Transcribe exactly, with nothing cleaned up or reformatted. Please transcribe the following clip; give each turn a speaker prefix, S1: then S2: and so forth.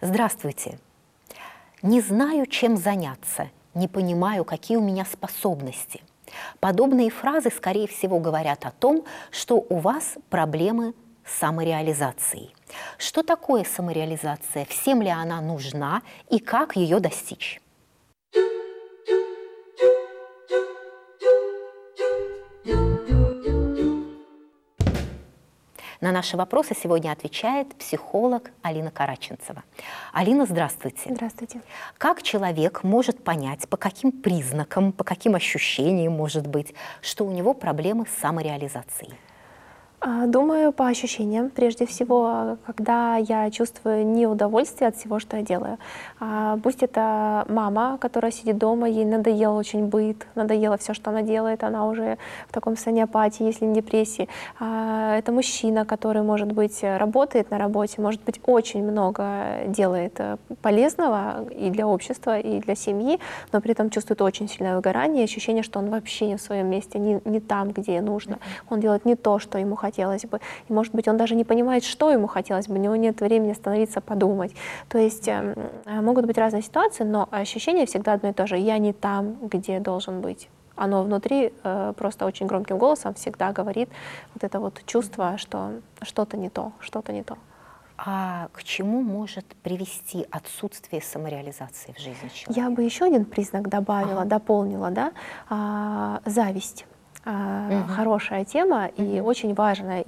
S1: Здравствуйте. Не знаю, чем заняться, не понимаю, какие у меня способности. Подобные фразы, скорее всего, говорят о том, что у вас проблемы с самореализацией. Что такое самореализация, всем ли она нужна и как ее достичь? На наши вопросы сегодня отвечает психолог Алина Караченцева. Алина, здравствуйте.
S2: Здравствуйте.
S1: Как человек может понять, по каким признакам, по каким ощущениям, может быть, что у него проблемы с самореализацией?
S2: Думаю, по ощущениям. Прежде всего, когда я чувствую неудовольствие от всего, что я делаю. Пусть это мама, которая сидит дома, ей надоело очень быт, надоело все, что она делает, она уже в таком состоянии апатии, если не депрессии. Это мужчина, который, может быть, работает на работе, может быть, очень много делает полезного и для общества, и для семьи, но при этом чувствует очень сильное выгорание, ощущение, что он вообще не в своем месте, не, не там, где нужно. Он делает не то, что ему хотелось. хотелось бы. И, может быть, он даже не понимает, что ему хотелось бы, у него нет времени остановиться, подумать. То есть э, могут быть разные ситуации, но ощущение всегда одно и то же. Я не там, где должен быть. Оно внутри э, просто очень громким голосом всегда говорит вот это вот чувство, что что-то не то, что-то не то.
S1: А к чему может привести отсутствие самореализации в жизни человека?
S2: Я бы еще один признак добавила,
S1: Ага.
S2: дополнила, да, а, зависть. А,
S1: Угу.
S2: Хорошая тема и
S1: Угу.
S2: очень важная.